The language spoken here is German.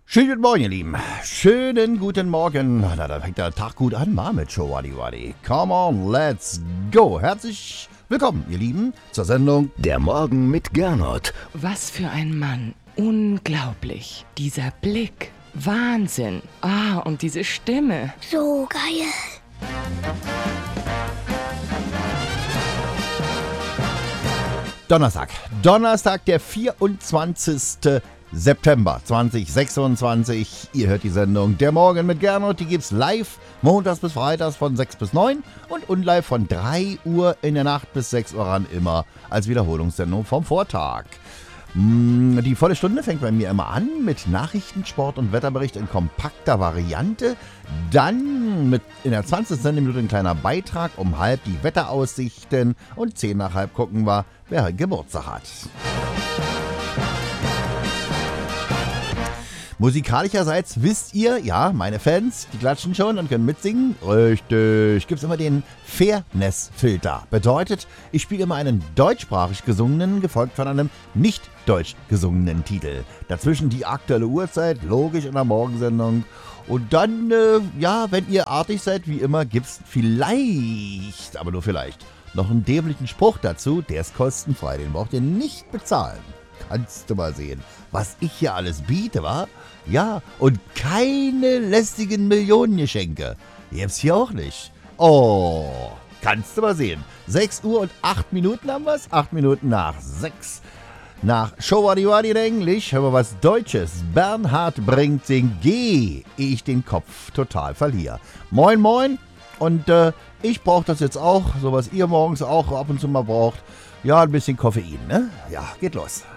Schönen guten Morgen, ihr Lieben. Schönen guten Morgen. Na, da fängt der Tag gut an, mal mit Show Wadi Wadi. Come on, let's go. Herzlich willkommen, ihr Lieben, zur Sendung Der Morgen mit Gernot. Was für ein Mann. Unglaublich. Dieser Blick. Wahnsinn. Und diese Stimme. So geil. Donnerstag, der 24. September 2026. Ihr hört die Sendung Der Morgen mit Gernot. Die gibt's live montags bis freitags von 6 bis 9 und unlive von 3 Uhr in der Nacht bis 6 Uhr ran, immer als Wiederholungssendung vom Vortag. Die volle Stunde fängt bei mir immer an mit Nachrichten, Sport und Wetterbericht in kompakter Variante. Dann mit in der 20. Minute ein kleiner Beitrag, um 12:30 die Wetteraussichten und 10:30 gucken wir, wer Geburtstag hat. Musikalischerseits wisst ihr, ja, meine Fans, die klatschen schon und können mitsingen. Richtig, gibt's immer den Fairness-Filter. Bedeutet, ich spiele immer einen deutschsprachig gesungenen, gefolgt von einem nicht deutsch gesungenen Titel. Dazwischen die aktuelle Uhrzeit, logisch in der Morgensendung. Und dann, wenn ihr artig seid, wie immer, gibt's vielleicht, aber nur vielleicht, noch einen dämlichen Spruch dazu, der ist kostenfrei, den braucht ihr nicht bezahlen. Kannst du mal sehen, was ich hier alles biete, wa? Ja, und keine lästigen Millionengeschenke. Die gibt's hier auch nicht. Oh, kannst du mal sehen. 6 Uhr und 8 Minuten haben wir's. 8 Minuten nach 6. Nach Show Wadi Wadi in Englisch hören wir was Deutsches. Bernhard bringt den G. Ich den Kopf total verliere. Moin, moin. Und ich brauche das jetzt auch, so was ihr morgens auch ab und zu mal braucht. Ja, ein bisschen Koffein, ne? Ja, geht los.